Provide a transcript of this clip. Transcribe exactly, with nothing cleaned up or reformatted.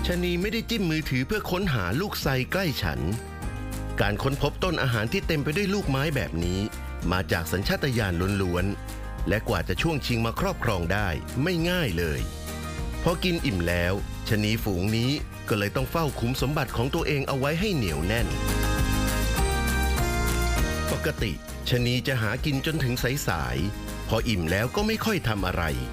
ชะนีไม่ได้จิ้มมือถือเพื่อค้นหาลูกไทรใกล้ฉันการค้นพบต้นอาหารที่เต็มไปด้วยลูกไม้แบบนี้มาจากสัญชาตญาณล้วนๆและกว่าจะช่วงชิงมาครอบครองได้ไม่ง่ายเลยพอกินอิ่มแล้วชะนีฝูงนี้ก็เลยต้องเฝ้าคุ้มสมบัติของตัวเองเอาไว้ให้เหนียวแน่นปกติชะนีจะหากินจนถึงสายๆพออิ่มแล้วก็ไม่ค่อยทำอะไร